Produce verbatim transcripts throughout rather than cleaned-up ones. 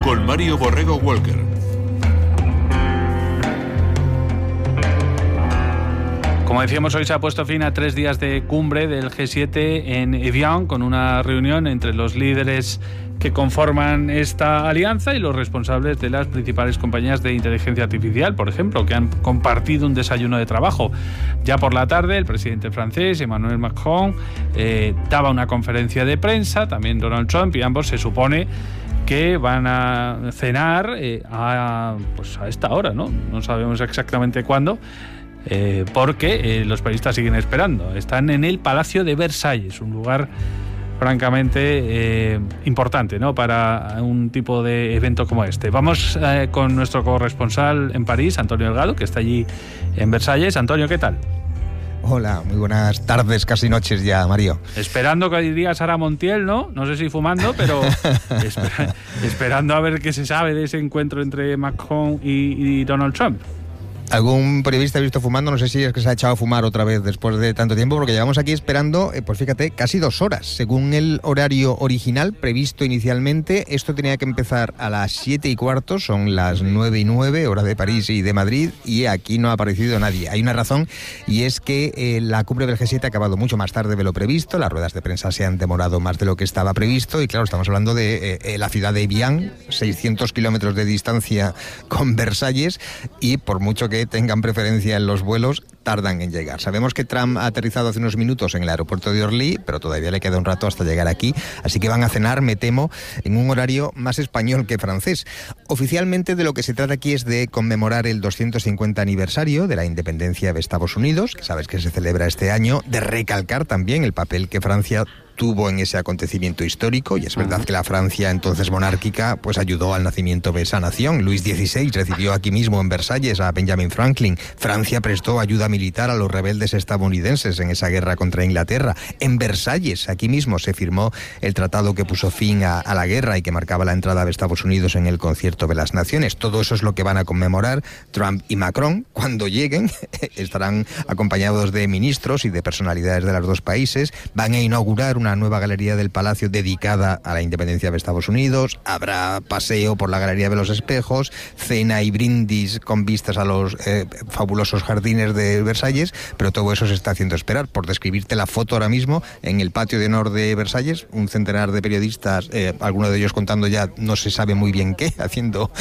con Mario Borrego Walker. Como decíamos, hoy se ha puesto fin a tres días de cumbre del G siete en Evian, con una reunión entre los líderes que conforman esta alianza y los responsables de las principales compañías de inteligencia artificial, por ejemplo, que han compartido un desayuno de trabajo. Ya por la tarde, el presidente francés, Emmanuel Macron, eh, daba una conferencia de prensa, también Donald Trump, y ambos se supone que van a cenar eh, a, pues a esta hora, ¿no? No sabemos exactamente cuándo. Eh, porque eh, los periodistas siguen esperando. Están en el Palacio de Versalles, un lugar francamente eh, importante, ¿no?, para un tipo de evento como este. Vamos eh, con nuestro corresponsal en París, Antonio Delgado, que está allí en Versalles. Antonio, ¿qué tal? Hola, muy buenas tardes, casi noches ya, Mario. Esperando, que diría Sara Montiel, ¿no? No sé si fumando, pero espera, esperando a ver qué se sabe de ese encuentro entre Macron y, y Donald Trump. Algún periodista he visto fumando, no sé si es que se ha echado a fumar otra vez después de tanto tiempo, porque llevamos aquí esperando, eh, pues fíjate, casi dos horas. Según el horario original previsto inicialmente, esto tenía que empezar a las siete y cuarto, son las nueve y nueve, hora de París y de Madrid, y aquí no ha aparecido nadie. Hay una razón, y es que eh, la cumbre del G siete ha acabado mucho más tarde de lo previsto, las ruedas de prensa se han demorado más de lo que estaba previsto, y claro, estamos hablando de eh, la ciudad de Evian, seiscientos kilómetros de distancia con Versalles, y por mucho que tengan preferencia en los vuelos, tardan en llegar. Sabemos que Trump ha aterrizado hace unos minutos en el aeropuerto de Orly, pero todavía le queda un rato hasta llegar aquí, así que van a cenar, me temo, en un horario más español que francés. Oficialmente de lo que se trata aquí es de conmemorar el doscientos cincuenta aniversario de la independencia de Estados Unidos, que sabes que se celebra este año, de recalcar también el papel que Francia tuvo en ese acontecimiento histórico, y es verdad que la Francia entonces monárquica pues ayudó al nacimiento de esa nación. Luis dieciséis recibió aquí mismo en Versalles a Benjamin Franklin. Francia prestó ayuda militar a los rebeldes estadounidenses en esa guerra contra Inglaterra. En Versalles, aquí mismo, se firmó el tratado que puso fin a, a la guerra y que marcaba la entrada de Estados Unidos en el Concierto de las Naciones. Todo eso es lo que van a conmemorar Trump y Macron. Cuando lleguen, estarán acompañados de ministros y de personalidades de los dos países. Van a inaugurar una nueva galería del Palacio dedicada a la independencia de Estados Unidos. Habrá paseo por la Galería de los Espejos, cena y brindis con vistas a los eh, fabulosos jardines de Versalles, pero todo eso se está haciendo esperar. Por describirte la foto ahora mismo, en el patio de honor de Versalles, un centenar de periodistas, eh, algunos de ellos contando ya no se sabe muy bien qué, haciendo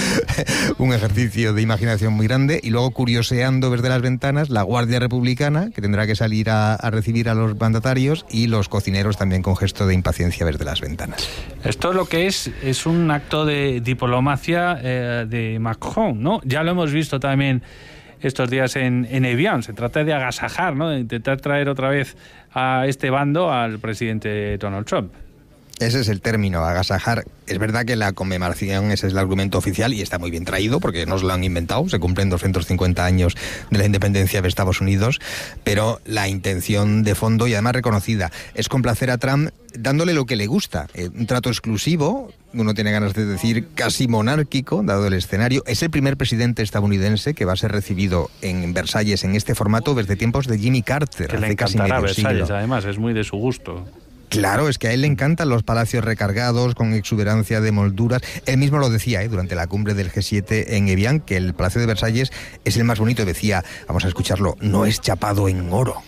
un ejercicio de imaginación muy grande, y luego curioseando desde las ventanas la Guardia Republicana, que tendrá que salir a, a recibir a los mandatarios, y los cocineros también con gesto de impaciencia desde las ventanas. Esto lo que es es un acto de diplomacia eh, de Macron, ¿no? Ya lo hemos visto también estos días en, en Evian. Se trata de agasajar, ¿no?, de intentar traer otra vez a este bando al presidente Donald Trump. Ese es el término, agasajar. Es verdad que la conmemoración, ese es el argumento oficial, y está muy bien traído porque nos lo han inventado. Se cumplen doscientos cincuenta años de la independencia de Estados Unidos, pero la intención de fondo, y además reconocida, es complacer a Trump dándole lo que le gusta. Eh, un trato exclusivo, uno tiene ganas de decir casi monárquico, dado el escenario. Es el primer presidente estadounidense que va a ser recibido en Versalles en este formato desde tiempos de Jimmy Carter. Que hace le encantará casi medio Versalles, siglo. además, es muy de su gusto. Claro, es que a él le encantan los palacios recargados, con exuberancia de molduras. Él mismo lo decía ¿eh? durante la cumbre del G siete en Evian, que el Palacio de Versalles es el más bonito. Decía, vamos a escucharlo, no es chapado en oro.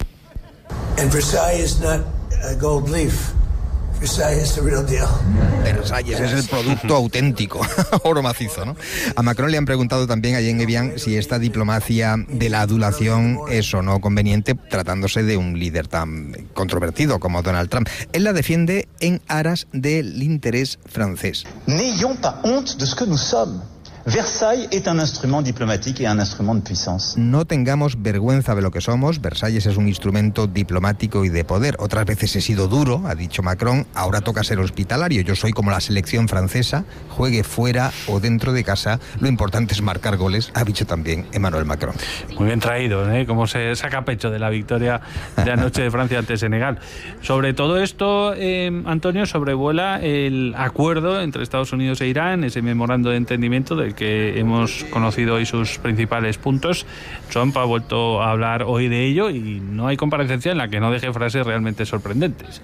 And Versailles is not a gold leaf. Versailles is the real deal. Versalles es el producto auténtico, oro macizo, ¿no? A Macron le han preguntado también allí en Evian si esta diplomacia de la adulación es o no conveniente, tratándose de un líder tan controvertido como Donald Trump. Él la defiende en aras del interés francés. N'ayons pas honte de ce que nous sommes. Versailles est un instrument diplomatique et un instrument de puissance. No tengamos vergüenza de lo que somos. Versalles es un instrumento diplomático y de poder. Otras veces he sido duro, ha dicho Macron, ahora toca ser hospitalario. Yo soy como la selección francesa, juegue fuera o dentro de casa, lo importante es marcar goles, ha dicho también Emmanuel Macron. Muy bien traído, ¿eh? Como se saca pecho de la victoria de anoche de Francia ante Senegal. Sobre todo esto, eh, Antonio, sobrevuela el acuerdo entre Estados Unidos e Irán, ese memorando de entendimiento del que hemos conocido hoy sus principales puntos. Trump ha vuelto a hablar hoy de ello y no hay comparecencia en la que no deje frases realmente sorprendentes.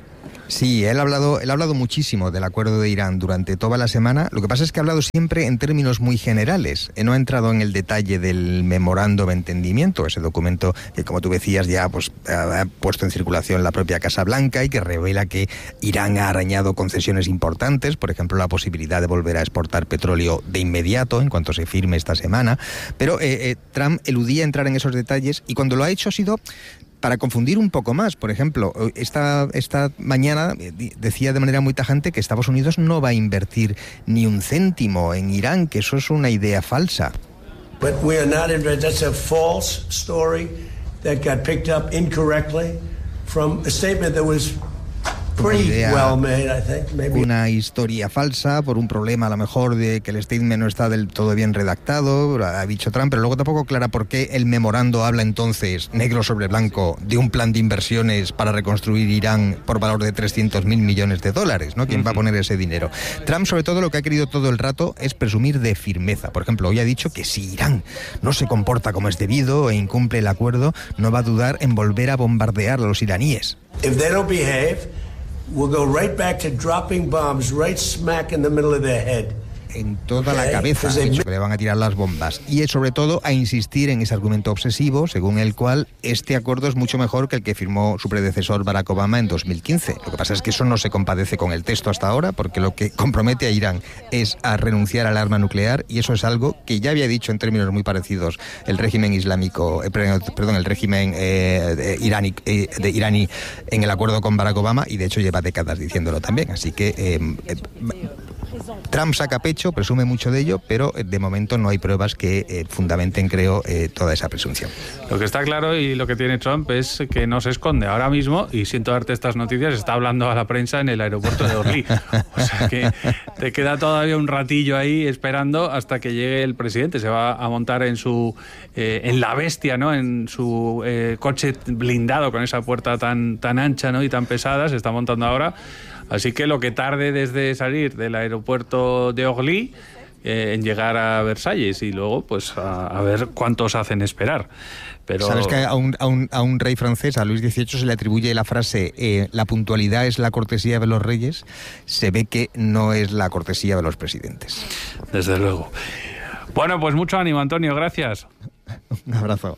Sí, él ha hablado, él ha hablado muchísimo del acuerdo de Irán durante toda la semana. Lo que pasa es que ha hablado siempre en términos muy generales. No ha entrado en el detalle del memorando de entendimiento, ese documento que, como tú decías, ya pues, ha puesto en circulación la propia Casa Blanca y que revela que Irán ha arañado concesiones importantes, por ejemplo, la posibilidad de volver a exportar petróleo de inmediato en cuanto se firme esta semana. Pero eh, eh, Trump eludía entrar en esos detalles y cuando lo ha hecho ha sido para confundir un poco más. Por ejemplo, esta, esta mañana decía de manera muy tajante que Estados Unidos no va a invertir ni un céntimo en Irán, que eso es una idea falsa. But we are not investing. That's a false story that got picked up incorrectly from a statement that was pretty well made, I think. Maybe. Una historia falsa por un problema a lo mejor de que el statement no está del todo bien redactado, ha dicho Trump, pero luego tampoco aclara por qué el memorando habla entonces, negro sobre blanco, de un plan de inversiones para reconstruir Irán por valor de trescientos mil millones de dólares, ¿no? ¿Quién va a poner ese dinero? Trump, sobre todo, lo que ha querido todo el rato es presumir de firmeza. Por ejemplo, hoy ha dicho que si Irán no se comporta como es debido e incumple el acuerdo, no va a dudar en volver a bombardear a los iraníes. If they don't behave, we'll go right back to dropping bombs right smack in the middle of their head. En toda la cabeza, ha dicho que le van a tirar las bombas. Y sobre todo a insistir en ese argumento obsesivo, según el cual este acuerdo es mucho mejor que el que firmó su predecesor Barack Obama en dos mil quince. Lo que pasa es que eso no se compadece con el texto hasta ahora, porque lo que compromete a Irán es a renunciar al arma nuclear, y eso es algo que ya había dicho en términos muy parecidos el régimen islámico, eh, perdón, el régimen eh, de iraní, eh, de iraní en el acuerdo con Barack Obama, y de hecho lleva décadas diciéndolo también. Así que eh, eh, Trump saca pecho, presume mucho de ello, pero de momento no hay pruebas que eh, fundamenten, creo, eh, toda esa presunción. Lo que está claro y lo que tiene Trump es que no se esconde. Ahora mismo, y siento darte estas noticias, está hablando a la prensa en el aeropuerto de Orly. O sea que te queda todavía un ratillo ahí esperando hasta que llegue el presidente. Se va a montar en su eh, en la bestia, ¿no? En su eh, coche blindado con esa puerta tan, tan ancha, ¿no? Y tan pesada. Se está montando ahora. Así que lo que tarde desde salir del aeropuerto de Orly eh, en llegar a Versalles y luego pues a, a ver cuántos hacen esperar. Pero... ¿Sabes que a un, a, un, a un rey francés, a Luis dieciocho, se le atribuye la frase eh, la puntualidad es la cortesía de los reyes? Se ve que no es la cortesía de los presidentes. Desde luego. Bueno, pues mucho ánimo, Antonio, gracias. Un abrazo.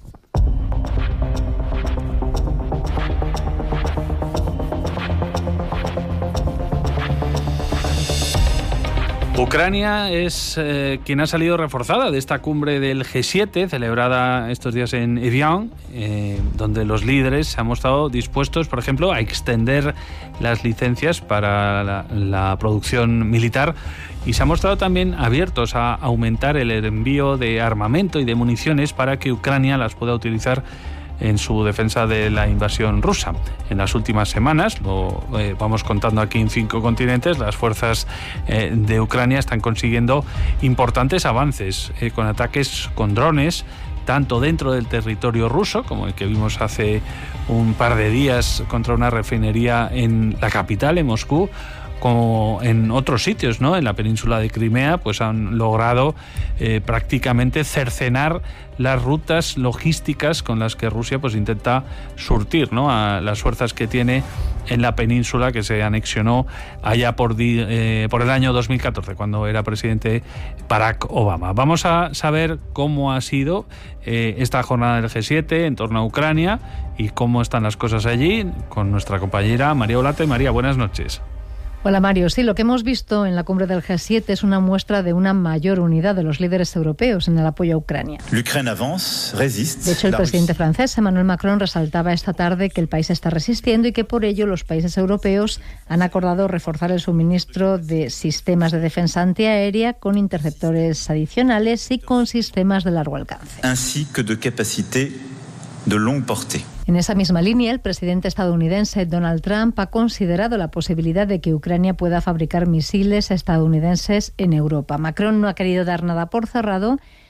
Ucrania es eh, quien ha salido reforzada de esta cumbre del G siete, celebrada estos días en Evian, eh, donde los líderes se han mostrado dispuestos, por ejemplo, a extender las licencias para la, la producción militar, y se han mostrado también abiertos a aumentar el envío de armamento y de municiones para que Ucrania las pueda utilizar en su defensa de la invasión rusa. En las últimas semanas, lo eh, vamos contando aquí en cinco continentes, las fuerzas eh, de Ucrania están consiguiendo importantes avances eh, con ataques con drones, tanto dentro del territorio ruso, como el que vimos hace un par de días contra una refinería en la capital, en Moscú, como en otros sitios, ¿no? En la península de Crimea, pues han logrado eh, prácticamente cercenar las rutas logísticas con las que Rusia pues intenta surtir, ¿no? A las fuerzas que tiene en la península, que se anexionó allá por, di, eh, por el año dos mil catorce, cuando era presidente Barack Obama. Vamos a saber cómo ha sido eh, esta jornada del G siete en torno a Ucrania y cómo están las cosas allí con nuestra compañera María Olate. María, buenas noches. Hola Mario, sí, lo que hemos visto en la cumbre del G siete es una muestra de una mayor unidad de los líderes europeos en el apoyo a Ucrania. De hecho, el presidente francés Emmanuel Macron resaltaba esta tarde que el país está resistiendo y que por ello los países europeos han acordado reforzar el suministro de sistemas de defensa antiaérea con interceptores adicionales y con sistemas de largo alcance. Ainsi que de capacité de longue portée. En esa misma línea, el presidente estadounidense Donald Trump ha considerado la posibilidad de que Ucrania pueda fabricar misiles estadounidenses en Europa. Macron no ha querido dar nada por cerrado,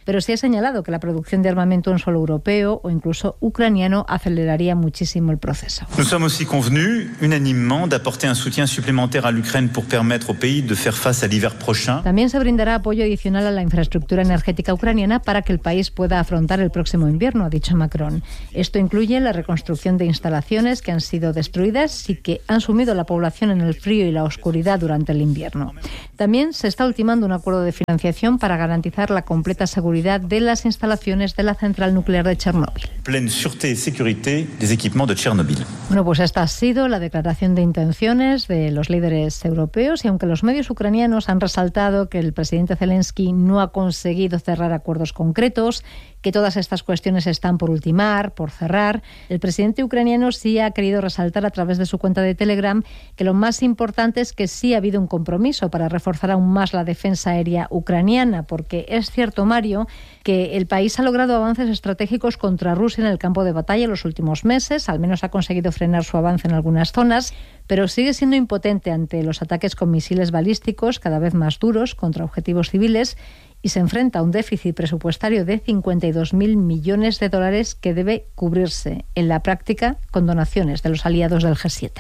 pero sí ha señalado que la producción de armamento en suelo europeo o incluso ucraniano aceleraría muchísimo el proceso. Nous sommes aussi convenus unanimement d'apporter un soutien supplémentaire à l'Ukraine pour permettre au pays de faire face à l'hiver prochain. También se brindará apoyo adicional a la infraestructura energética ucraniana para que el país pueda afrontar el próximo invierno, ha dicho Macron. Esto incluye la reconstrucción de instalaciones que han sido destruidas y que han sumido a la población en el frío y la oscuridad durante el invierno. También se está ultimando un acuerdo de financiación para garantizar la completa seguridad de las instalaciones de la central nuclear de Chernóbil. Pleine sûreté et sécurité des équipements de Tchernobyl. Bueno, pues esta ha sido la declaración de intenciones de los líderes europeos y aunque los medios ucranianos han resaltado que el presidente Zelensky no ha conseguido cerrar acuerdos concretos, que todas estas cuestiones están por ultimar, por cerrar, el presidente ucraniano sí ha querido resaltar a través de su cuenta de Telegram que lo más importante es que sí ha habido un compromiso para reforzar aún más la defensa aérea ucraniana, porque es cierto, Mario, que el país ha logrado avances estratégicos contra Rusia en el campo de batalla en los últimos meses, al menos ha conseguido frenar su avance en algunas zonas, pero sigue siendo impotente ante los ataques con misiles balísticos cada vez más duros contra objetivos civiles y se enfrenta a un déficit presupuestario de cincuenta y dos mil millones de dólares que debe cubrirse en la práctica con donaciones de los aliados del G siete.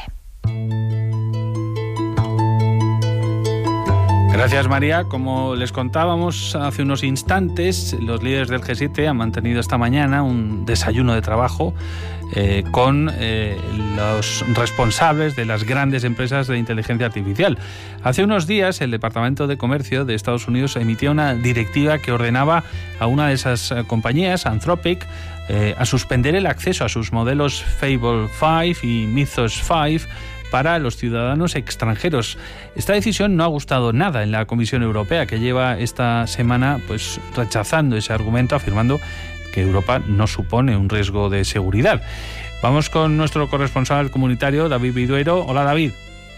Gracias, María. Como les contábamos hace unos instantes, los líderes del G siete han mantenido esta mañana un desayuno de trabajo eh, con eh, los responsables de las grandes empresas de inteligencia artificial. Hace unos días, el Departamento de Comercio de Estados Unidos emitía una directiva que ordenaba a una de esas compañías, Anthropic, eh, a suspender el acceso a sus modelos Fable cinco y Mythos cinco para los ciudadanos extranjeros. Esta decisión no ha gustado nada en la Comisión Europea, que lleva esta semana pues rechazando ese argumento, afirmando que Europa no supone un riesgo de seguridad. Vamos con nuestro corresponsal comunitario, David Viduero. Hola, David.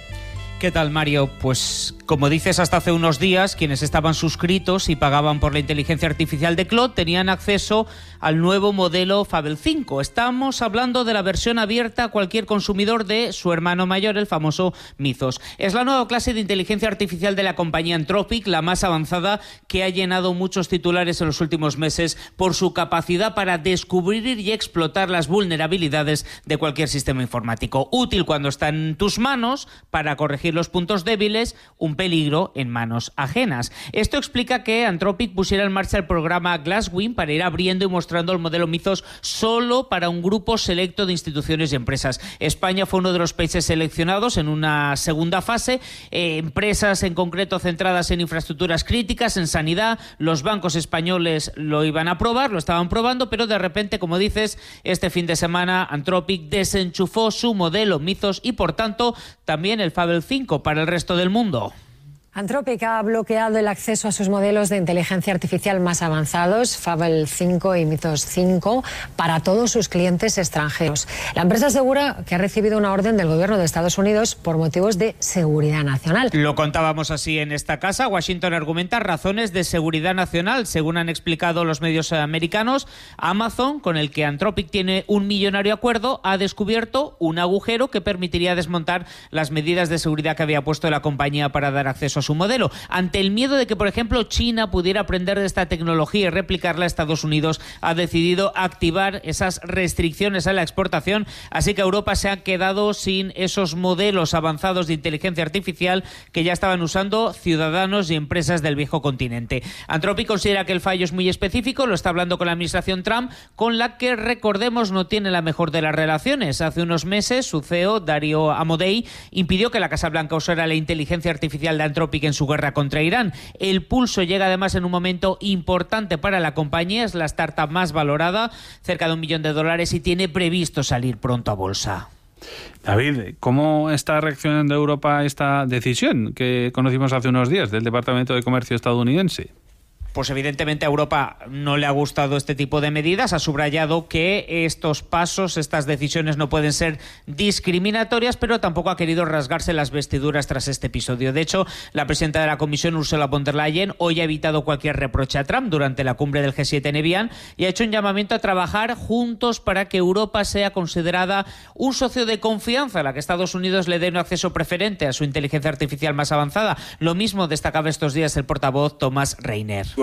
¿Qué tal, Mario? Pues como dices, hasta hace unos días quienes estaban suscritos y pagaban por la inteligencia artificial de Claude tenían acceso al nuevo modelo Fable cinco. Estamos hablando de la versión abierta a cualquier consumidor de su hermano mayor, el famoso Mythos. Es la nueva clase de inteligencia artificial de la compañía Anthropic, la más avanzada, que ha llenado muchos titulares en los últimos meses por su capacidad para descubrir y explotar las vulnerabilidades de cualquier sistema informático. Útil cuando está en tus manos para corregir los puntos débiles, un peligro en manos ajenas. Esto explica que Anthropic pusiera en marcha el programa Glasswing para ir abriendo y mostrando el modelo Mythos solo para un grupo selecto de instituciones y empresas. España fue uno de los países seleccionados en una segunda fase, eh, empresas en concreto centradas en infraestructuras críticas, en sanidad. Los bancos españoles lo iban a probar, lo estaban probando, pero de repente, como dices, este fin de semana Anthropic desenchufó su modelo Mythos y por tanto también el Fable cinco para el resto del mundo. Anthropic ha bloqueado el acceso a sus modelos de inteligencia artificial más avanzados, Fable cinco y Mythos cinco, para todos sus clientes extranjeros. La empresa asegura que ha recibido una orden del gobierno de Estados Unidos por motivos de seguridad nacional. Lo contábamos así en esta casa. Washington argumenta razones de seguridad nacional. Según han explicado los medios americanos, Amazon, con el que Anthropic tiene un millonario acuerdo, ha descubierto un agujero que permitiría desmontar las medidas de seguridad que había puesto la compañía para dar acceso a su modelo. Ante el miedo de que, por ejemplo, China pudiera aprender de esta tecnología y replicarla, Estados Unidos ha decidido activar esas restricciones a la exportación, así que Europa se ha quedado sin esos modelos avanzados de inteligencia artificial que ya estaban usando ciudadanos y empresas del viejo continente. Anthropic considera que el fallo es muy específico, lo está hablando con la administración Trump, con la que, recordemos, no tiene la mejor de las relaciones. Hace unos meses, su C E O, Dario Amodei, impidió que la Casa Blanca usara la inteligencia artificial de Anthropic en su guerra contra Irán. El pulso llega además en un momento importante para la compañía, es la startup más valorada, cerca de un millón de dólares, y tiene previsto salir pronto a bolsa. David, ¿cómo está reaccionando Europa a esta decisión que conocimos hace unos días del Departamento de Comercio estadounidense? Pues evidentemente a Europa no le ha gustado este tipo de medidas. Ha subrayado que estos pasos, estas decisiones no pueden ser discriminatorias, pero tampoco ha querido rasgarse las vestiduras tras este episodio. De hecho, la presidenta de la Comisión, Ursula von der Leyen, hoy ha evitado cualquier reproche a Trump durante la cumbre del G siete en Evian y ha hecho un llamamiento a trabajar juntos para que Europa sea considerada un socio de confianza a la que Estados Unidos le dé un acceso preferente a su inteligencia artificial más avanzada. Lo mismo destacaba estos días el portavoz Thomas Reiner.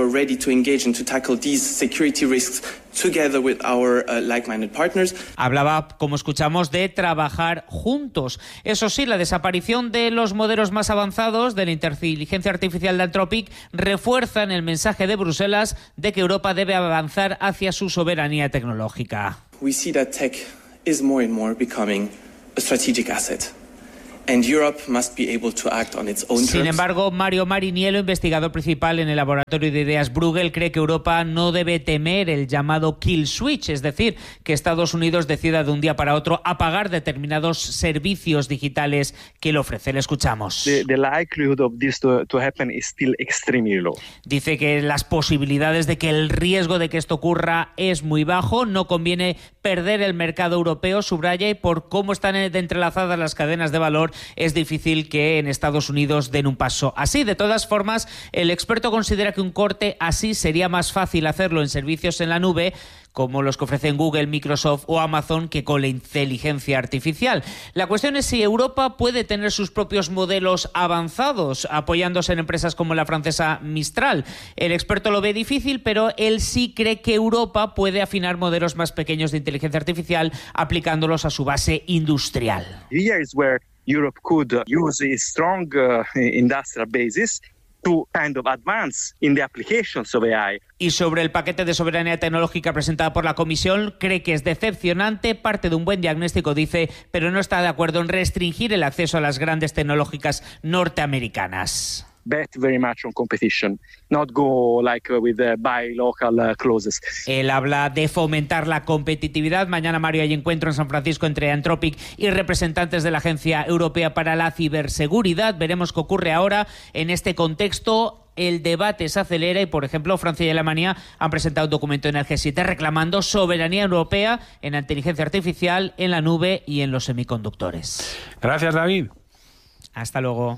we're ready to engage and to tackle these security risks together with our uh, like-minded partners. Hablaba, como escuchamos, de trabajar juntos. Eso sí, la desaparición de los modelos más avanzados de la inteligencia artificial de Anthropic refuerzan el mensaje de Bruselas de que Europa debe avanzar hacia su soberanía tecnológica. We see that tech is more and more becoming a strategic asset. And Europe must be able to act on its own terms. Sin embargo, Mario Mariniello, investigador principal en el laboratorio de ideas Bruegel, cree que Europa no debe temer el llamado kill switch, es decir, que Estados Unidos decida de un día para otro apagar determinados servicios digitales que le ofrece. Le escuchamos. The, the likelihood of this to, to happen is still extremely low. Dice que las posibilidades de que el riesgo de que esto ocurra es muy bajo, no conviene perder el mercado europeo, subraya, y por cómo están entrelazadas las cadenas de valor, es difícil que en Estados Unidos den un paso así. De todas formas, el experto considera que un corte así sería más fácil hacerlo en servicios en la nube, como los que ofrecen Google, Microsoft o Amazon, que con la inteligencia artificial. La cuestión es si Europa puede tener sus propios modelos avanzados, apoyándose en empresas como la francesa Mistral. El experto lo ve difícil, pero él sí cree que Europa puede afinar modelos más pequeños de inteligencia artificial, aplicándolos a su base industrial. Here is where Europe could use a strong uh, industrial basis to kind of advance in the applications of A I. Y sobre el paquete de soberanía tecnológica presentado por la Comisión, cree que es decepcionante, parte de un buen diagnóstico, dice, pero no está de acuerdo en restringir el acceso a las grandes tecnológicas norteamericanas. Bet very much on competition, not go like uh, with the buy local uh, clauses. Él habla de fomentar la competitividad. Mañana, Mario, hay encuentro en San Francisco entre Anthropic y representantes de la Agencia Europea para la Ciberseguridad. Veremos qué ocurre ahora en este contexto. El debate se acelera y, por ejemplo, Francia y Alemania han presentado un documento en el G siete reclamando soberanía europea en la inteligencia artificial, en la nube y en los semiconductores. Gracias, David. Hasta luego.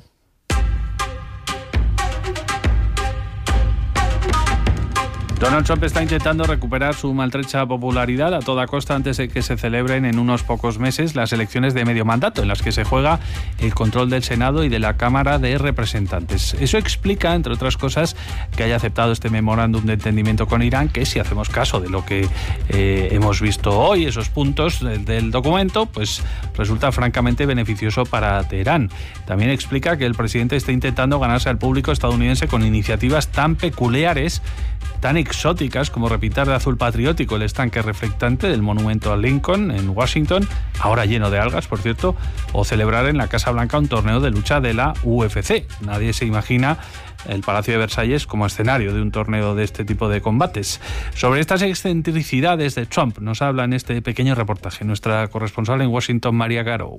Donald Trump está intentando recuperar su maltrecha popularidad a toda costa antes de que se celebren en unos pocos meses las elecciones de medio mandato, en las que se juega el control del Senado y de la Cámara de Representantes. Eso explica, entre otras cosas, que haya aceptado este memorándum de entendimiento con Irán, que si hacemos caso de lo que eh, hemos visto hoy, esos puntos del, del documento, pues resulta francamente beneficioso para Teherán. También explica que el presidente está intentando ganarse al público estadounidense con iniciativas tan peculiares, tan exóticas como repintar de azul patriótico el estanque reflectante del monumento a Lincoln en Washington, ahora lleno de algas, por cierto, o celebrar en la Casa Blanca un torneo de lucha de la U F C. Nadie se imagina el Palacio de Versalles como escenario de un torneo de este tipo de combates. Sobre estas excentricidades de Trump nos habla en este pequeño reportaje nuestra corresponsal en Washington, María Garou.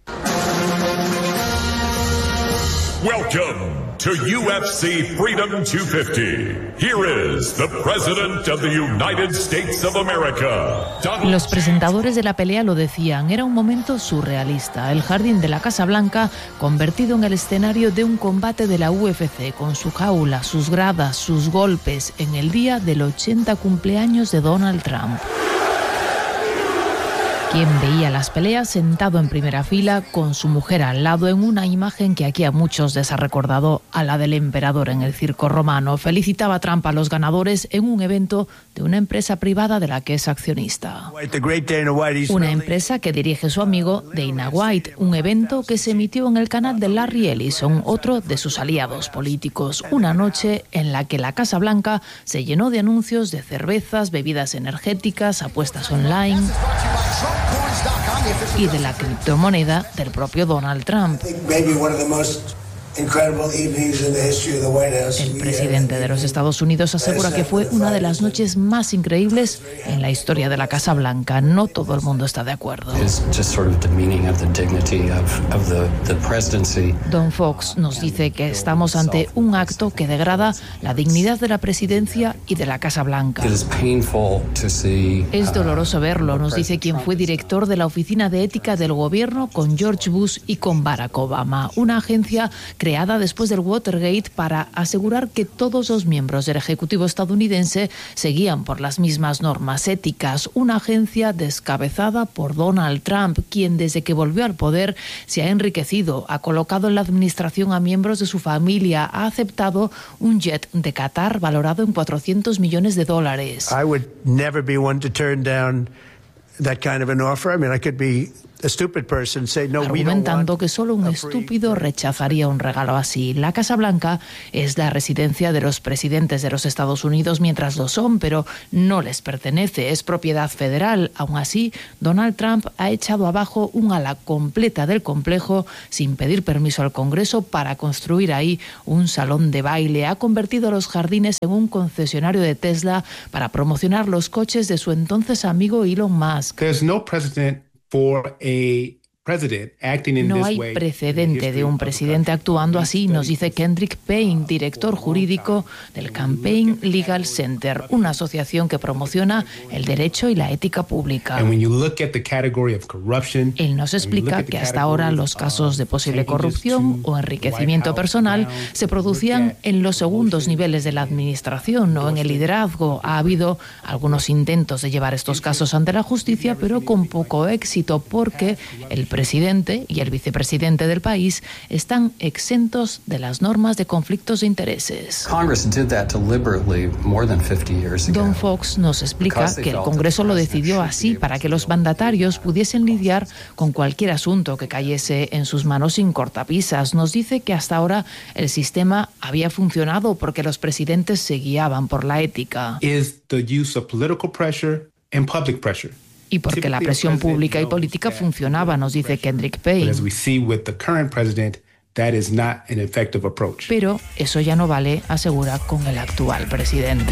Welcome to U F C Freedom two fifty. Here is the President of the United States of America. Donald Los presentadores de la pelea lo decían, era un momento surrealista. El jardín de la Casa Blanca convertido en el escenario de un combate de la U F C, con su jaula, sus gradas, sus golpes, en el día del ochenta cumpleaños de Donald Trump. Quien veía las peleas sentado en primera fila con su mujer al lado, en una imagen que aquí a muchos les ha recordado a la del emperador en el circo romano. Felicitaba a Trump a los ganadores en un evento de una empresa privada de la que es accionista. Una empresa que dirige su amigo Dana White, un evento que se emitió en el canal de Larry Ellison, otro de sus aliados políticos. Una noche en la que la Casa Blanca se llenó de anuncios de cervezas, bebidas energéticas, apuestas online y de la criptomoneda del propio Donald Trump. El presidente de los Estados Unidos asegura que fue una de las noches más increíbles en la historia de la Casa Blanca. No todo el mundo está de acuerdo. Don Fox nos dice que estamos ante un acto que degrada la dignidad de la presidencia y de la Casa Blanca. Es doloroso verlo, nos dice quien fue director de la Oficina de Ética del Gobierno con George Bush y con Barack Obama, una agencia creada después del Watergate para asegurar que todos los miembros del Ejecutivo estadounidense seguían por las mismas normas éticas. Una agencia descabezada por Donald Trump, quien desde que volvió al poder se ha enriquecido, ha colocado en la administración a miembros de su familia, ha aceptado un jet de Qatar valorado en cuatrocientos millones de dólares. I would never be one to turn down that kind of an offer. I mean, I could be a stupid person, say, no, we don't argumentando want que solo un estúpido rechazaría un regalo así. La Casa Blanca es la residencia de los presidentes de los Estados Unidos mientras lo son, pero no les pertenece, es propiedad federal. Aún así, Donald Trump ha echado abajo un ala completa del complejo sin pedir permiso al Congreso para construir ahí un salón de baile. Ha convertido los jardines en un concesionario de Tesla para promocionar los coches de su entonces amigo Elon Musk. There's no precedent for a president acting in No this hay way. precedente de un presidente actuando así, nos dice Kendrick Payne, director jurídico del Campaign Legal Center, una asociación que promociona el derecho y la ética pública. And when you look at the category of corruption, Él nos explica que hasta ahora los casos de posible corrupción o enriquecimiento personal se producían en los segundos niveles de la administración, no en el liderazgo. Ha habido algunos intentos de llevar estos casos ante la justicia, pero con poco éxito, porque el presidente y el vicepresidente del país están exentos de las normas de conflictos de intereses. Don Fox nos explica que el Congreso lo decidió así para que los mandatarios pudiesen lidiar con cualquier asunto que cayese en sus manos sin cortapisas. Nos dice que hasta ahora el sistema había funcionado porque los presidentes se guiaban por la ética. is the use of political pressure and public pressure. Y porque la presión pública y política funcionaba, nos dice Kendrick But Payne. as we see with the current president, that is not an effective approach. Pero eso ya no vale, asegura, con el actual presidente.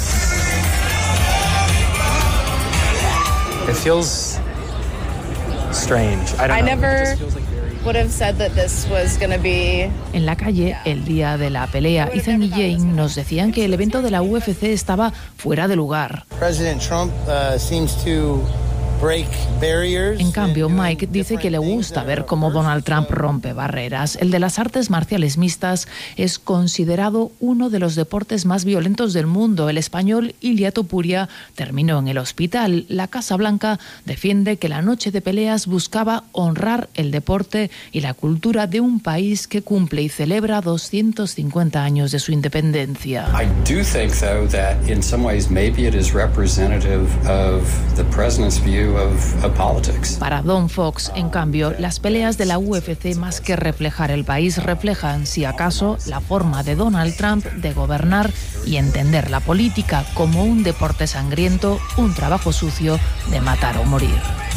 It feels strange. I don't I know. never It just feels like very... would have said that this was going to be. En la calle, el día de la pelea, Ethan y Jane nos decían que el evento de la U F C estaba fuera de lugar. President Trump uh, seems to break barriers. En cambio, Mike dice que le gusta ver cómo Donald Trump rompe barreras. El de las artes marciales mixtas es considerado uno de los deportes más violentos del mundo. El español Ilia Topuria terminó en el hospital. La Casa Blanca defiende que la noche de peleas buscaba honrar el deporte y la cultura de un país que cumple y celebra doscientos cincuenta años de su independencia. I do think, though, that in some ways maybe it is representative of the president's view of, of politics. Para Don Fox, en cambio, las peleas de la U F C, más que reflejar el país, reflejan, si acaso, la forma de Donald Trump de gobernar y entender la política como un deporte sangriento, un trabajo sucio de matar o morir.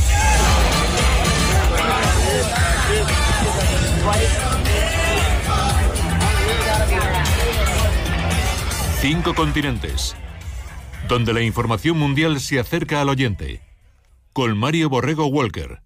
Cinco continentes, donde la información mundial se acerca al oyente. Con Mario Borrego Walker.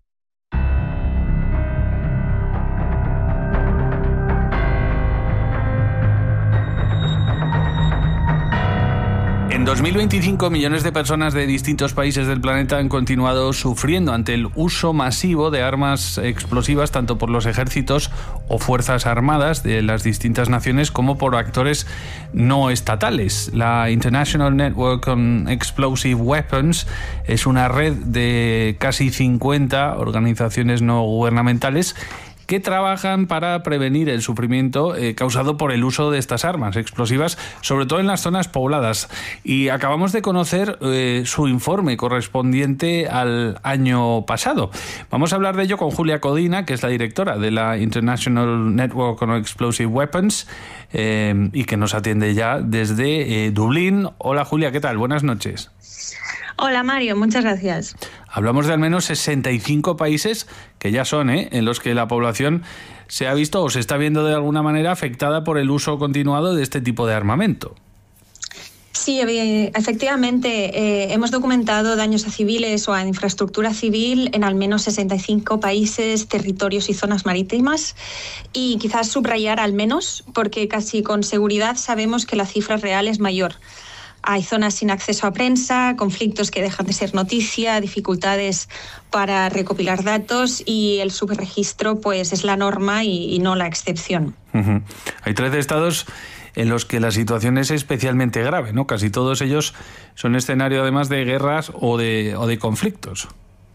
En dos mil veinticinco, millones de personas de distintos países del planeta han continuado sufriendo ante el uso masivo de armas explosivas, tanto por los ejércitos o fuerzas armadas de las distintas naciones como por actores no estatales. La International Network on Explosive Weapons es una red de casi cincuenta organizaciones no gubernamentales que trabajan para prevenir el sufrimiento eh, causado por el uso de estas armas explosivas, sobre todo en las zonas pobladas. Y acabamos de conocer eh, su informe correspondiente al año pasado. Vamos a hablar de ello con Julia Codina, que es la directora de la International Network on Explosive Weapons eh, y que nos atiende ya desde eh, Dublín. Hola Julia, ¿qué tal? Buenas noches. Hola Mario, muchas gracias. Hablamos de al menos sesenta y cinco países que ya son, ¿eh? en los que la población se ha visto o se está viendo de alguna manera afectada por el uso continuado de este tipo de armamento. Sí, efectivamente, eh, hemos documentado daños a civiles o a infraestructura civil en al menos sesenta y cinco países, territorios y zonas marítimas. Y quizás subrayar al menos, porque casi con seguridad sabemos que la cifra real es mayor. Hay zonas sin acceso a prensa, conflictos que dejan de ser noticia, dificultades para recopilar datos y el subregistro pues es la norma y, y no la excepción. Uh-huh. Hay trece estados en los que la situación es especialmente grave, ¿no? Casi todos ellos son escenario además de guerras o de, o de conflictos.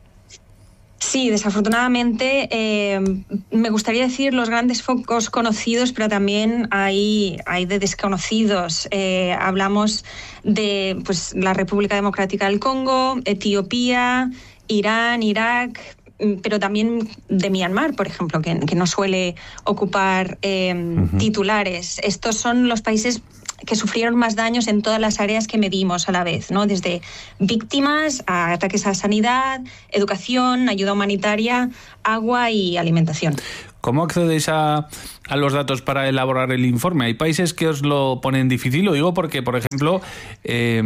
Sí, desafortunadamente eh, me gustaría decir los grandes focos conocidos, pero también hay, hay de desconocidos. Eh, hablamos de pues, la República Democrática del Congo, Etiopía, Irán, Irak, pero también de Myanmar, por ejemplo, que, que no suele ocupar eh, uh-huh. titulares. Estos son los países que sufrieron más daños en todas las áreas que medimos a la vez, ¿no? Desde víctimas a ataques a sanidad, educación, ayuda humanitaria, agua y alimentación. ¿Cómo accedéis a, a los datos para elaborar el informe? ¿Hay países que os lo ponen difícil? Lo digo porque, por ejemplo, eh,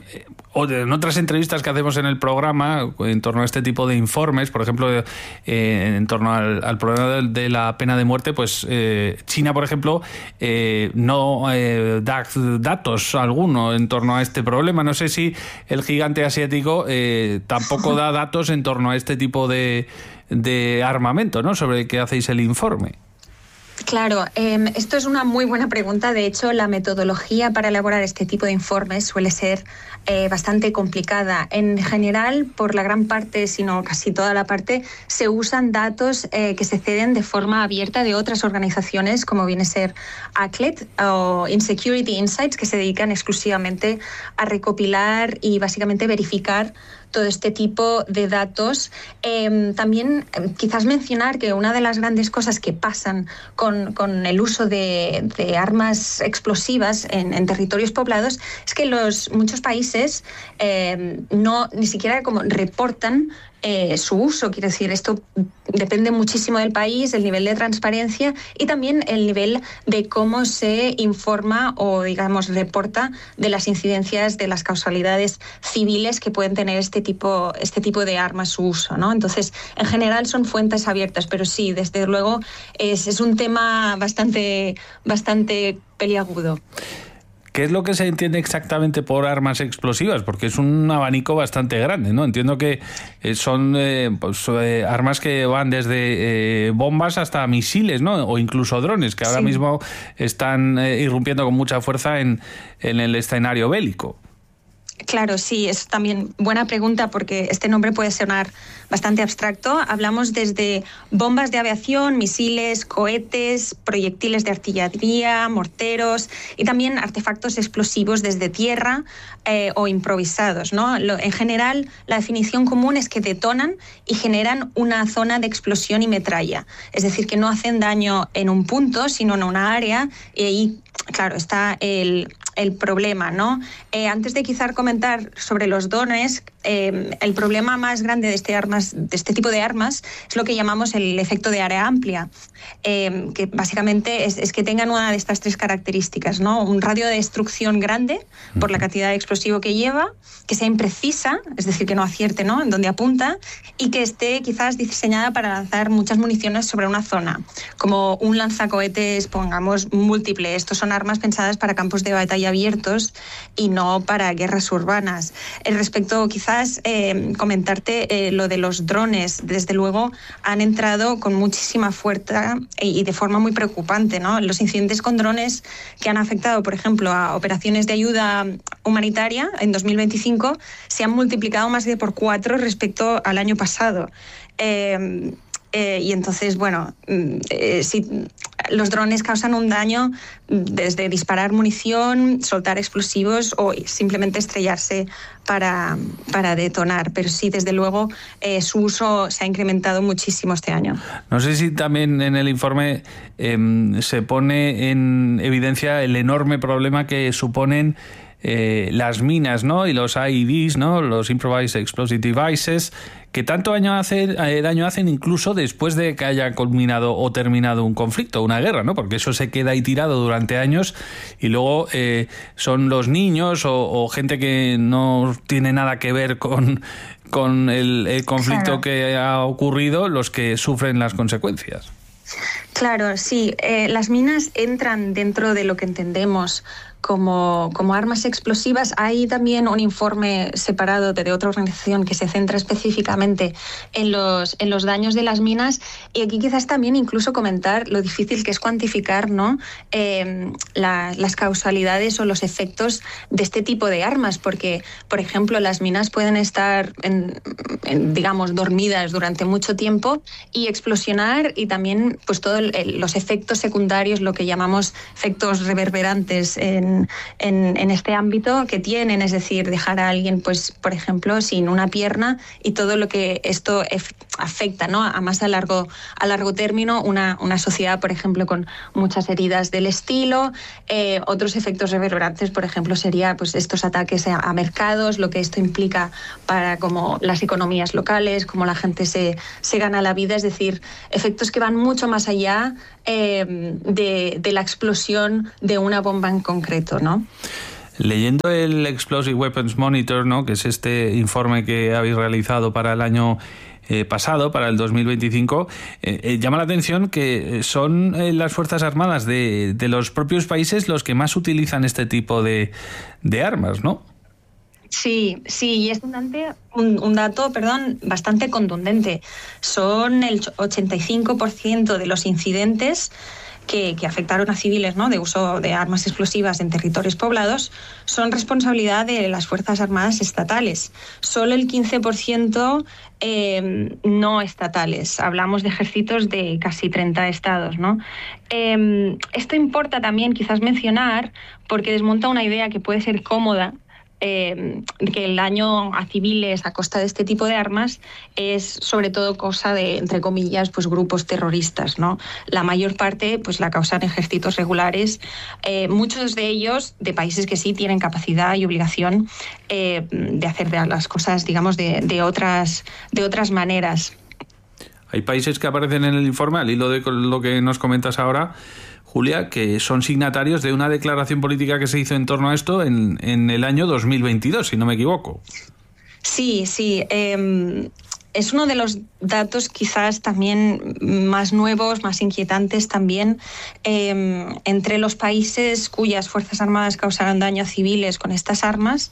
en otras entrevistas que hacemos en el programa en torno a este tipo de informes, por ejemplo, eh, en torno al, al problema de, de la pena de muerte, pues eh, China, por ejemplo, eh, no eh, da datos alguno en torno a este problema. No sé si el gigante asiático eh, tampoco da datos en torno a este tipo de... de armamento, ¿no? Sobre qué hacéis el informe. Claro, eh, esto es una muy buena pregunta. De hecho, la metodología para elaborar este tipo de informes suele ser eh, bastante complicada. En general, por la gran parte, si no casi toda la parte, se usan datos eh, que se ceden de forma abierta de otras organizaciones, como viene a ser A C L E T o Insecurity Insights, que se dedican exclusivamente a recopilar y básicamente verificar todo este tipo de datos. Eh, también eh, quizás mencionar que una de las grandes cosas que pasan con, con el uso de, de armas explosivas en, en territorios poblados es que los muchos países eh, no ni siquiera como reportan Eh, su uso. Quiero decir, esto depende muchísimo del país, el nivel de transparencia y también el nivel de cómo se informa o, digamos, reporta de las incidencias, de las causalidades civiles que pueden tener este tipo, este tipo de armas, su uso, ¿no? Entonces, en general son fuentes abiertas, pero sí, desde luego es, es un tema bastante, bastante peliagudo. ¿Qué es lo que se entiende exactamente por armas explosivas? Porque es un abanico bastante grande, ¿no? Entiendo que son eh, pues, eh, armas que van desde eh, bombas hasta misiles, ¿no? O incluso drones, que ahora sí. mismo están eh, irrumpiendo con mucha fuerza en, en el escenario bélico. Claro, sí, es también buena pregunta porque este nombre puede sonar bastante abstracto. Hablamos desde bombas de aviación, misiles, cohetes, proyectiles de artillería, morteros y también artefactos explosivos desde tierra eh, o improvisados, ¿no? Lo, en general, la definición común es que detonan y generan una zona de explosión y metralla. Es decir, que no hacen daño en un punto, sino en una área y ahí, claro, está el... el problema, ¿no? Eh, antes de quizás comentar sobre los drones, eh, el problema más grande de este, armas, de este tipo de armas es lo que llamamos el efecto de área amplia, eh, que básicamente es, es que tengan una de estas tres características, ¿no? Un radio de destrucción grande por la cantidad de explosivo que lleva, que sea imprecisa, es decir, que no acierte, ¿no?, en donde apunta, y que esté quizás diseñada para lanzar muchas municiones sobre una zona, como un lanzacohetes, pongamos, múltiple. Estos son armas pensadas para campos de batalla abiertos y no para guerras urbanas. Eh, respecto, quizás, eh, comentarte eh, lo de los drones. Desde luego han entrado con muchísima fuerza y, y de forma muy preocupante, ¿no? Los incidentes con drones que han afectado, por ejemplo, a operaciones de ayuda humanitaria en dos mil veinticinco se han multiplicado más de por cuatro respecto al año pasado. Eh, Eh, y entonces, bueno, eh, si los drones causan un daño desde disparar munición, soltar explosivos o simplemente estrellarse para, para detonar. Pero sí, desde luego, eh, su uso se ha incrementado muchísimo este año. No sé si también en el informe eh, se pone en evidencia el enorme problema que suponen Eh, las minas, ¿no?, y los I E Ds, ¿no?, los Improvised Explosive Devices, que tanto daño hacen, eh, daño hacen incluso después de que haya culminado o terminado un conflicto, una guerra, ¿no?, porque eso se queda ahí tirado durante años y luego eh, son los niños o, o gente que no tiene nada que ver con, con el, el conflicto, claro, que ha ocurrido, los que sufren las consecuencias. Claro, sí. Eh, las minas entran dentro de lo que entendemos como, como armas explosivas. Hay también un informe separado de, de otra organización que se centra específicamente en los, en los daños de las minas, y aquí quizás también incluso comentar lo difícil que es cuantificar, ¿no? eh, la, las causalidades o los efectos de este tipo de armas, porque, por ejemplo, las minas pueden estar, en, en, digamos, dormidas durante mucho tiempo y explosionar, y también pues todos los efectos secundarios, lo que llamamos efectos reverberantes en, en, en este ámbito que tienen, es decir, dejar a alguien, pues, por ejemplo, sin una pierna, y todo lo que esto afecta, ¿no? A más a largo, a largo término, una, una sociedad, por ejemplo, con muchas heridas del estilo. Eh, otros efectos reverberantes, por ejemplo, sería pues estos ataques a, a mercados, lo que esto implica para como las economías locales, cómo la gente se, se gana la vida, es decir, efectos que van mucho más allá eh, de, de la explosión de una bomba en concreto, ¿no? Leyendo el Explosive Weapons Monitor, ¿no?, que es este informe que habéis realizado para el año eh, pasado, para el dos mil veinticinco, eh, eh, llama la atención que son eh, las Fuerzas Armadas de, de los propios países los que más utilizan este tipo de, de armas, ¿no? Sí, sí, y es un, un, un dato, perdón, bastante contundente. Son el ochenta y cinco por ciento de los incidentes Que, que afectaron a civiles, ¿no?, de uso de armas explosivas en territorios poblados, son responsabilidad de las Fuerzas Armadas estatales. Solo el quince por ciento eh, no estatales. Hablamos de ejércitos de casi treinta estados, ¿no? Eh, esto importa también quizás mencionar porque desmonta una idea que puede ser cómoda, Eh, que el daño a civiles a costa de este tipo de armas es sobre todo cosa de, entre comillas, pues grupos terroristas, ¿no? La mayor parte pues la causan ejércitos regulares, eh, muchos de ellos de países que sí tienen capacidad y obligación eh, de hacer las cosas, digamos, de, de, otras, de otras maneras. Hay países que aparecen en el informe, al hilo de lo que nos comentas ahora, Julia, que son signatarios de una declaración política que se hizo en torno a esto en, en el año dos mil veintidós, si no me equivoco. Sí, sí. Eh, es uno de los datos quizás también más nuevos, más inquietantes también. Eh, entre los países cuyas Fuerzas Armadas causaron daño a civiles con estas armas,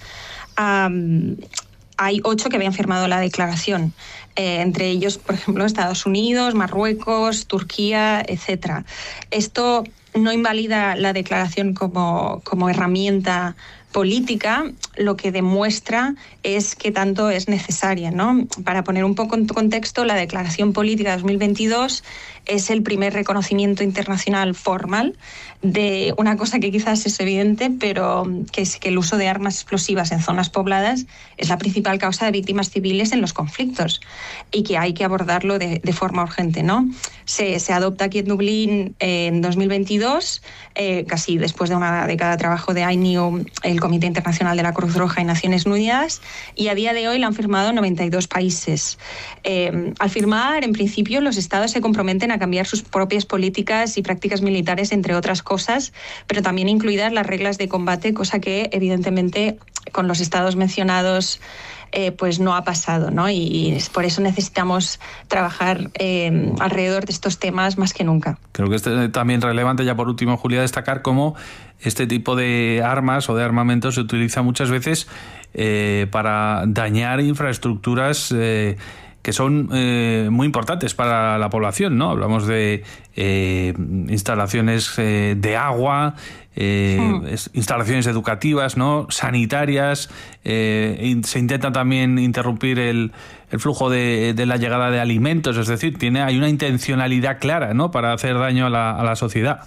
um, hay ocho que habían firmado la declaración. Eh, entre ellos, por ejemplo, Estados Unidos, Marruecos, Turquía, etcétera. Esto no invalida la declaración como, como herramienta política, lo que demuestra es que tanto es necesaria, ¿no? Para poner un poco en contexto, la Declaración Política dos mil veintidós es el primer reconocimiento internacional formal de una cosa que quizás es evidente, pero que es que el uso de armas explosivas en zonas pobladas es la principal causa de víctimas civiles en los conflictos y que hay que abordarlo de, de forma urgente, ¿no? Se, se adopta aquí en Dublín eh, en dos mil veintidós, eh, casi después de una década de trabajo de I N I U, el Comité Internacional de la Cruz Roja y Naciones Unidas, y a día de hoy la han firmado noventa y dos países. Eh, al firmar, en principio, los estados se comprometen a cambiar sus propias políticas y prácticas militares, entre otras cosas, pero también incluidas las reglas de combate, cosa que evidentemente con los estados mencionados eh, pues no ha pasado, ¿no? Y, y por eso necesitamos trabajar eh, alrededor de estos temas más que nunca. Creo que es también relevante, ya por último, Julia, destacar cómo este tipo de armas o de armamento se utiliza muchas veces eh, para dañar infraestructuras eh, que son eh, muy importantes para la población, ¿no? Hablamos de eh, instalaciones eh, de agua, eh, sí. instalaciones educativas, ¿no?, sanitarias. Eh, se intenta también interrumpir el, el flujo de, de la llegada de alimentos, es decir, tiene hay una intencionalidad clara, ¿no?, para hacer daño a la, a la sociedad.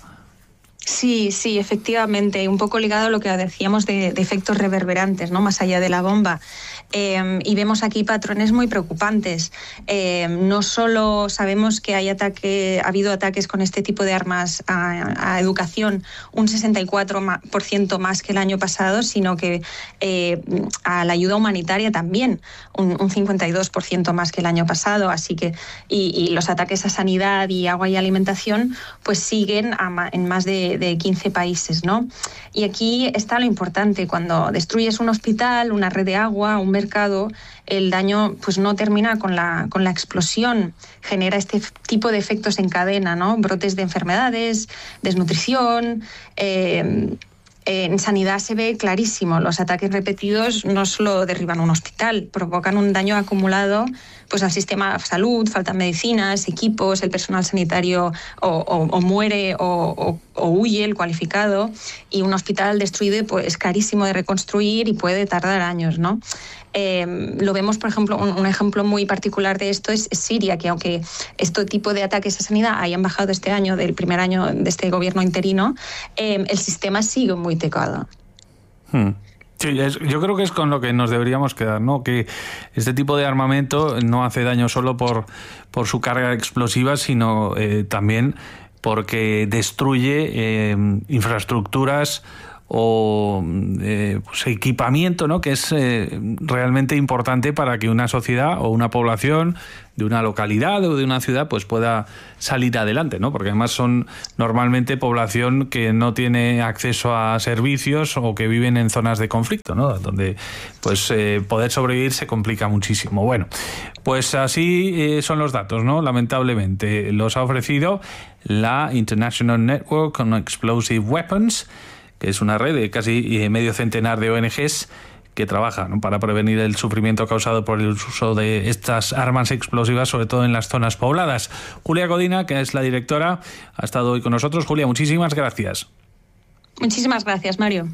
Sí, sí, efectivamente, un poco ligado a lo que decíamos de, de efectos reverberantes, ¿no?, más allá de la bomba. Eh, y vemos aquí patrones muy preocupantes. Eh, no solo sabemos que hay ataque, ha habido ataques con este tipo de armas a, a educación, un sesenta y cuatro por ciento más que el año pasado, sino que eh, a la ayuda humanitaria también, un, un cincuenta y dos por ciento más que el año pasado. Así que y, y los ataques a sanidad y agua y alimentación pues siguen a, en más de, de quince países, ¿no? Y aquí está lo importante: cuando destruyes un hospital, una red de agua, un mercado, el daño pues no termina con la, con la explosión, genera este tipo de efectos en cadena, ¿no? Brotes de enfermedades, desnutrición, eh, Eh, en sanidad se ve clarísimo, los ataques repetidos no solo derriban un hospital, provocan un daño acumulado pues, al sistema de salud, faltan medicinas, equipos, el personal sanitario o, o, o muere o, o, o huye, el cualificado, y un hospital destruido pues, es carísimo de reconstruir y puede tardar años, ¿no? Eh, lo vemos, por ejemplo, un, un ejemplo muy particular de esto es Siria, que aunque este tipo de ataques a sanidad hayan bajado este año, del primer año de este gobierno interino, eh, el sistema sigue muy tocado. Hmm. Sí, es, yo creo que es con lo que nos deberíamos quedar, ¿no? Que este tipo de armamento no hace daño solo por, por su carga explosiva, sino eh, también porque destruye eh, infraestructuras o eh, pues equipamiento, ¿no? Que es eh, realmente importante para que una sociedad o una población de una localidad o de una ciudad pues pueda salir adelante, ¿no? Porque además son normalmente población que no tiene acceso a servicios o que viven en zonas de conflicto, ¿no? Donde pues eh, poder sobrevivir se complica muchísimo. Bueno, pues así eh, son los datos, ¿no? Lamentablemente los ha ofrecido la International Network on Explosive Weapons, que es una red de casi medio centenar de O N Ges que trabaja, ¿no? para prevenir el sufrimiento causado por el uso de estas armas explosivas, sobre todo en las zonas pobladas. Julia Codina, que es la directora, ha estado hoy con nosotros. Julia, muchísimas gracias. Muchísimas gracias, Mario.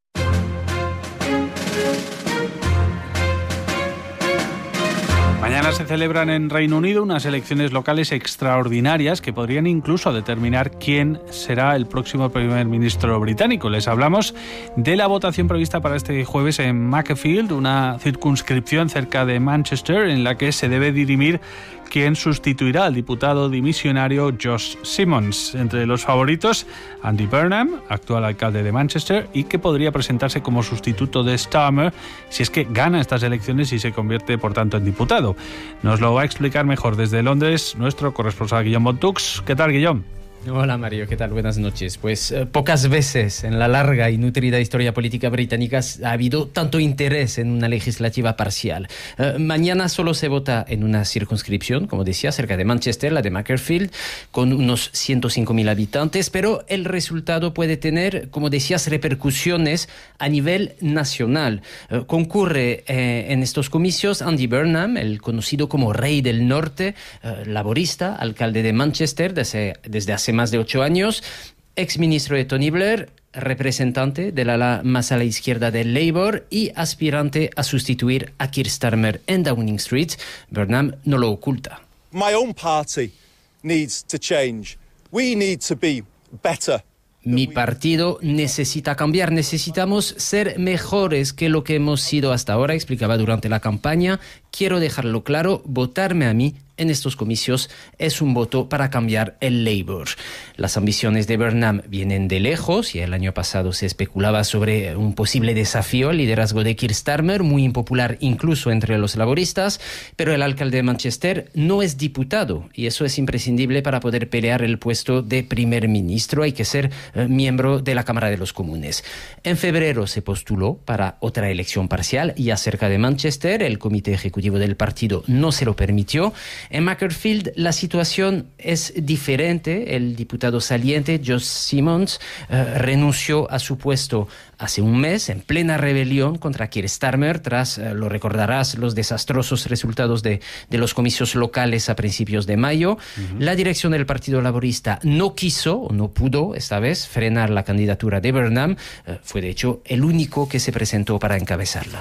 Mañana se celebran en Reino Unido unas elecciones locales extraordinarias que podrían incluso determinar quién será el próximo primer ministro británico. Les hablamos de la votación prevista para este jueves en Macclesfield, una circunscripción cerca de Manchester, en la que se debe dirimir quién sustituirá al diputado dimisionario Josh Simons. Entre los favoritos, Andy Burnham, actual alcalde de Manchester, y que podría presentarse como sustituto de Starmer si es que gana estas elecciones y se convierte, por tanto, en diputado. Nos lo va a explicar mejor desde Londres nuestro corresponsal Guillaume Montux. ¿Qué tal, Guillaume? Hola Mario, ¿qué tal? Buenas noches. Pues eh, pocas veces en la larga y nutrida historia política británica ha habido tanto interés en una legislativa parcial. Eh, mañana solo se vota en una circunscripción, como decía, cerca de Manchester, la de Macclesfield, con unos ciento cinco mil habitantes, pero el resultado puede tener, como decías, repercusiones a nivel nacional. Eh, concurre eh, en estos comicios Andy Burnham, el conocido como Rey del Norte, eh, laborista, alcalde de Manchester desde, desde hace más de ocho años, exministro de Tony Blair, representante del ala más a la izquierda del Labour y aspirante a sustituir a Keir Starmer en Downing Street. Burnham no lo oculta. My own party needs to change. We need to be better. Mi partido necesita cambiar, necesitamos ser mejores que lo que hemos sido hasta ahora, explicaba durante la campaña. Quiero dejarlo claro, votarme a mí en estos comicios es un voto para cambiar el Labour. Las ambiciones de Burnham vienen de lejos y el año pasado se especulaba sobre un posible desafío al liderazgo de Keir Starmer, muy impopular incluso entre los laboristas, pero el alcalde de Manchester no es diputado y eso es imprescindible para poder pelear el puesto de primer ministro. Hay que ser eh, miembro de la Cámara de los Comunes. En febrero se postuló para otra elección parcial y acerca de Manchester, el comité ejecutivo del partido no se lo permitió. En Macclesfield la situación es diferente. El diputado saliente, Josh Simons, eh, renunció a su puesto hace un mes en plena rebelión contra Keir Starmer tras, eh, lo recordarás, los desastrosos resultados de, de los comicios locales a principios de mayo. Uh-huh. La dirección del Partido Laborista no quiso o no pudo esta vez frenar la candidatura de Burnham. Eh, fue de hecho el único que se presentó para encabezarla.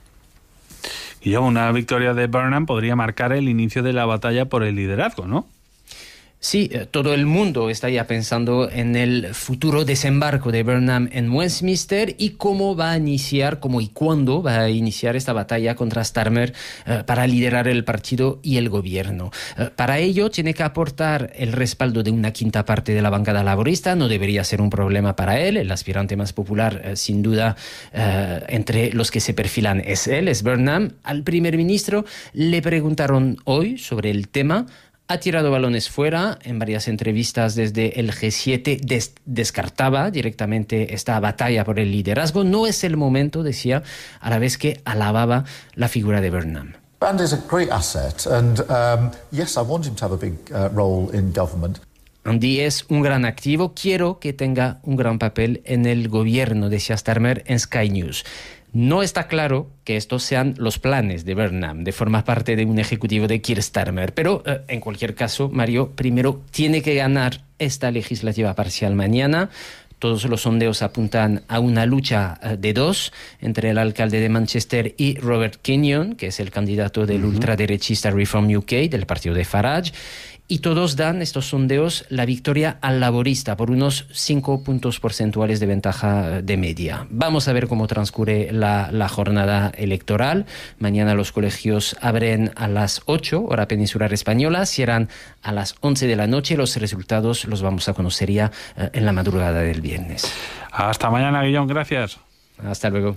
Y ya una victoria de Burnham podría marcar el inicio de la batalla por el liderazgo, ¿no? Sí, todo el mundo está ya pensando en el futuro desembarco de Burnham en Westminster y cómo va a iniciar, cómo y cuándo va a iniciar esta batalla contra Starmer eh, para liderar el partido y el gobierno. Eh, para ello tiene que aportar el respaldo de una quinta parte de la bancada laborista. No debería ser un problema para él. El aspirante más popular, eh, sin duda, eh, entre los que se perfilan es él, es Burnham. Al primer ministro le preguntaron hoy sobre el tema. Ha tirado balones fuera. En varias entrevistas desde el G siete des- descartaba directamente esta batalla por el liderazgo. No es el momento, decía, a la vez que alababa la figura de Burnham. Andy's a great asset and um, yes, I want him to have a big uh, role in government. Andy es un gran activo, quiero que tenga un gran papel en el gobierno, decía Starmer en Sky News. No está claro que estos sean los planes de Burnham, de formar parte de un ejecutivo de Keir Starmer, pero eh, en cualquier caso, Mario, primero tiene que ganar esta legislativa parcial mañana. Todos los sondeos apuntan a una lucha de dos entre el alcalde de Manchester y Robert Kenyon, que es el candidato del uh-huh. ultraderechista Reform U K, del partido de Farage. Y todos dan, estos sondeos, la victoria al laborista por unos cinco puntos porcentuales de ventaja de media. Vamos a ver cómo transcurre la, la jornada electoral. Mañana los colegios abren a las ocho, hora peninsular española, cierran a las once de la noche. Los resultados los vamos a conocer ya eh, en la madrugada del viernes. Hasta mañana, Guillón. Gracias. Hasta luego.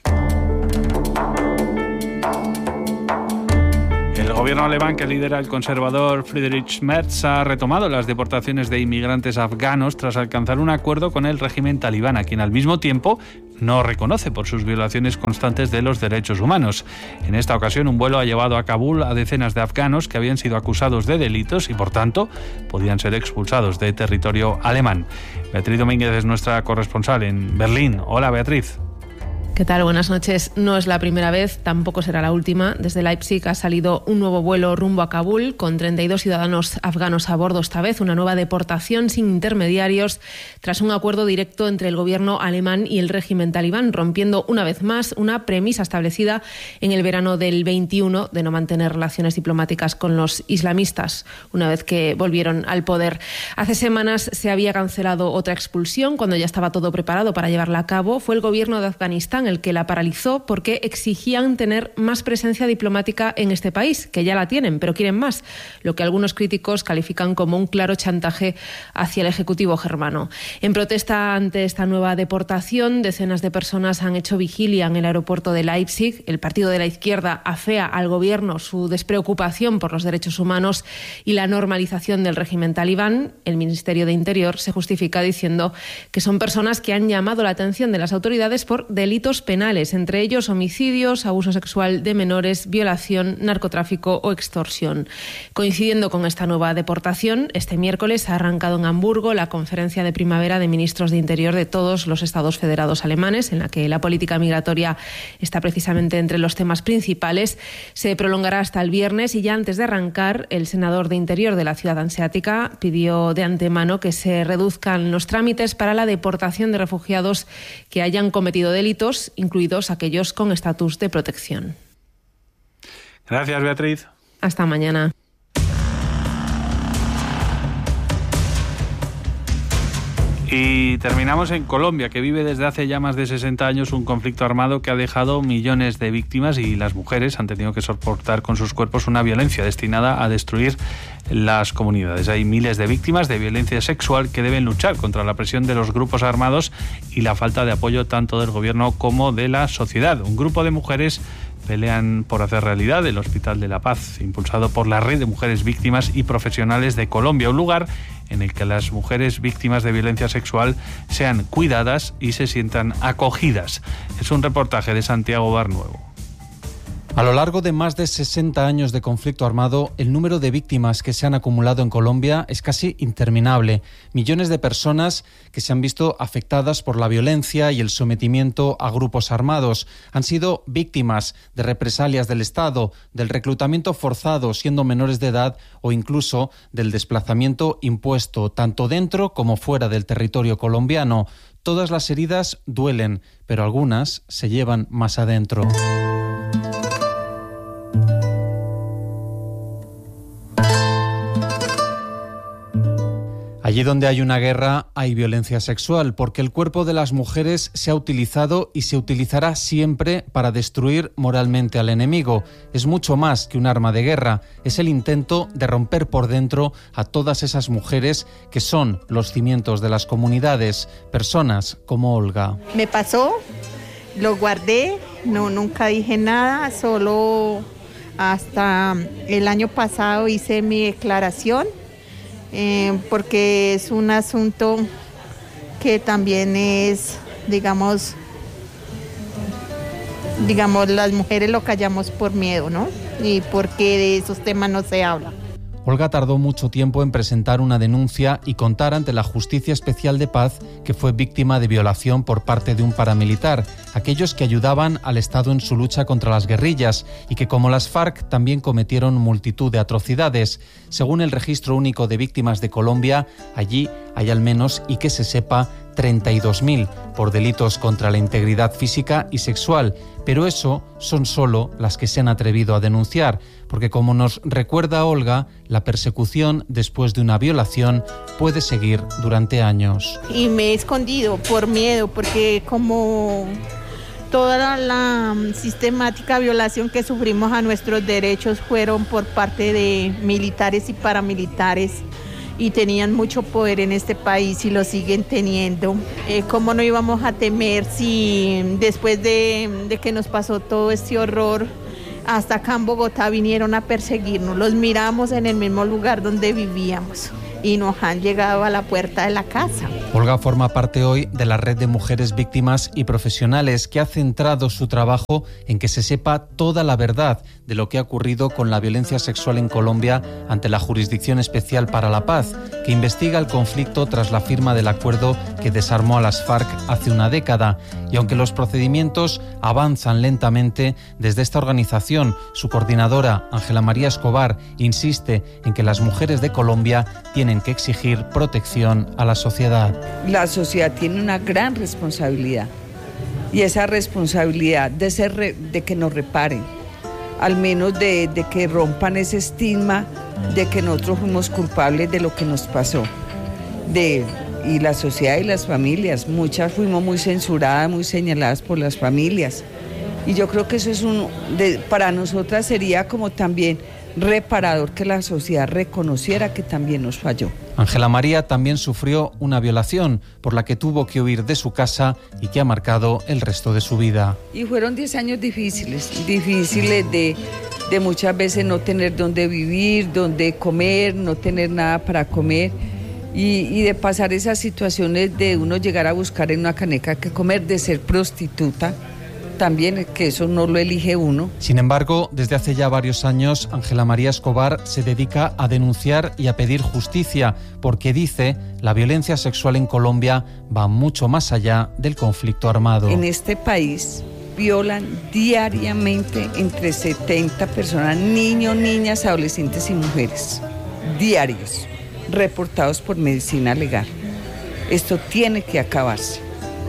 El gobierno alemán que lidera el conservador Friedrich Merz ha retomado las deportaciones de inmigrantes afganos tras alcanzar un acuerdo con el régimen talibán, a quien al mismo tiempo no reconoce por sus violaciones constantes de los derechos humanos. En esta ocasión, un vuelo ha llevado a Kabul a decenas de afganos que habían sido acusados de delitos y, por tanto, podían ser expulsados de territorio alemán. Beatriz Domínguez es nuestra corresponsal en Berlín. Hola, Beatriz. ¿Qué tal? Buenas noches. No es la primera vez, tampoco será la última. Desde Leipzig ha salido un nuevo vuelo rumbo a Kabul con treinta y dos ciudadanos afganos a bordo. Esta vez una nueva deportación sin intermediarios tras un acuerdo directo entre el gobierno alemán y el régimen talibán, rompiendo una vez más una premisa establecida en el verano del veintiuno de no mantener relaciones diplomáticas con los islamistas, una vez que volvieron al poder. Hace semanas se había cancelado otra expulsión cuando ya estaba todo preparado para llevarla a cabo. Fue el gobierno de Afganistán el que la paralizó porque exigían tener más presencia diplomática en este país, que ya la tienen, pero quieren más, lo que algunos críticos califican como un claro chantaje hacia el Ejecutivo germano. En protesta ante esta nueva deportación, decenas de personas han hecho vigilia en el aeropuerto de Leipzig. El partido de la izquierda afea al gobierno su despreocupación por los derechos humanos y la normalización del régimen talibán. El Ministerio de Interior se justifica diciendo que son personas que han llamado la atención de las autoridades por delitos penales, entre ellos homicidios, abuso sexual de menores, violación, narcotráfico o extorsión. Coincidiendo con esta nueva deportación, este miércoles ha arrancado en Hamburgo la conferencia de primavera de ministros de Interior de todos los estados federados alemanes, en la que la política migratoria está precisamente entre los temas principales. Se prolongará hasta el viernes y ya antes de arrancar, el senador de Interior de la ciudad hanseática pidió de antemano que se reduzcan los trámites para la deportación de refugiados que hayan cometido delitos, incluidos aquellos con estatus de protección. Gracias, Beatriz. Hasta mañana. Y terminamos en Colombia, que vive desde hace ya más de sesenta años un conflicto armado que ha dejado millones de víctimas, y las mujeres han tenido que soportar con sus cuerpos una violencia destinada a destruir las comunidades. Hay miles de víctimas de violencia sexual que deben luchar contra la presión de los grupos armados y la falta de apoyo tanto del gobierno como de la sociedad. Un grupo de mujeres pelean por hacer realidad el Hospital de la Paz, impulsado por la Red de Mujeres Víctimas y Profesionales de Colombia, un lugar en el que las mujeres víctimas de violencia sexual sean cuidadas y se sientan acogidas. Es un reportaje de Santiago Barnuevo. A lo largo de más de sesenta años de conflicto armado, el número de víctimas que se han acumulado en Colombia es casi interminable. Millones de personas que se han visto afectadas por la violencia y el sometimiento a grupos armados han sido víctimas de represalias del Estado, del reclutamiento forzado siendo menores de edad o incluso del desplazamiento impuesto tanto dentro como fuera del territorio colombiano. Todas las heridas duelen, pero algunas se llevan más adentro. Allí donde hay una guerra hay violencia sexual, porque el cuerpo de las mujeres se ha utilizado y se utilizará siempre para destruir moralmente al enemigo. Es mucho más que un arma de guerra, es el intento de romper por dentro a todas esas mujeres que son los cimientos de las comunidades, personas como Olga. Me pasó, lo guardé, no, nunca dije nada, solo hasta el año pasado hice mi declaración. Eh, porque es un asunto que también es, digamos, digamos, las mujeres lo callamos por miedo, ¿no? Y porque de esos temas no se habla. Olga tardó mucho tiempo en presentar una denuncia y contar ante la Justicia Especial de Paz que fue víctima de violación por parte de un paramilitar, aquellos que ayudaban al Estado en su lucha contra las guerrillas y que, como las FARC, también cometieron multitud de atrocidades. Según el Registro Único de Víctimas de Colombia, allí hay al menos, y que se sepa, treinta y dos mil por delitos contra la integridad física y sexual, pero eso son solo las que se han atrevido a denunciar, porque como nos recuerda Olga, la persecución después de una violación puede seguir durante años. Y me he escondido por miedo, porque como toda la sistemática violación que sufrimos a nuestros derechos fueron por parte de militares y paramilitares, y tenían mucho poder en este país y lo siguen teniendo. Eh, ¿Cómo no íbamos a temer si después de, de que nos pasó todo este horror, hasta acá en Bogotá vinieron a perseguirnos? Los miramos en el mismo lugar donde vivíamos y nos han llegado a la puerta de la casa. Olga forma parte hoy de la red de mujeres víctimas y profesionales que ha centrado su trabajo en que se sepa toda la verdad de lo que ha ocurrido con la violencia sexual en Colombia ante la Jurisdicción Especial para la Paz, que investiga el conflicto tras la firma del acuerdo que desarmó a las FARC hace una década. Y aunque los procedimientos avanzan lentamente, desde esta organización, su coordinadora, Ángela María Escobar, insiste en que las mujeres de Colombia tienen que exigir protección a la sociedad. La sociedad tiene una gran responsabilidad, y esa responsabilidad de, ser, de que nos reparen, al menos de, de que rompan ese estigma de que nosotros fuimos culpables de lo que nos pasó. De, y la sociedad y las familias, muchas fuimos muy censuradas, muy señaladas por las familias. Y yo creo que eso es un, de, para nosotras sería como también reparador que la sociedad reconociera que también nos falló. Ángela María también sufrió una violación por la que tuvo que huir de su casa y que ha marcado el resto de su vida. Y fueron diez años difíciles, difíciles de, de muchas veces no tener dónde vivir, dónde comer, no tener nada para comer. Y, y de pasar esas situaciones de uno llegar a buscar en una caneca que comer, de ser prostituta, también, que eso no lo elige uno. Sin embargo, desde hace ya varios años, Ángela María Escobar se dedica a denunciar y a pedir justicia, porque dice, la violencia sexual en Colombia va mucho más allá del conflicto armado. En este país violan diariamente entre setenta personas, niños, niñas, adolescentes y mujeres, diarios, reportados por Medicina Legal. Esto tiene que acabarse.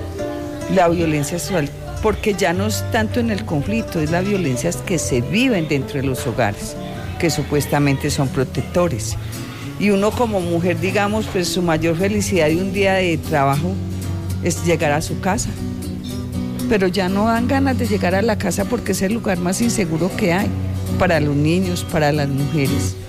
La violencia sexual, porque ya no es tanto en el conflicto, es las violencias que se viven dentro de los hogares, que supuestamente son protectores. Y uno como mujer, digamos, pues su mayor felicidad de un día de trabajo es llegar a su casa. Pero ya no dan ganas de llegar a la casa porque es el lugar más inseguro que hay para los niños, para las mujeres.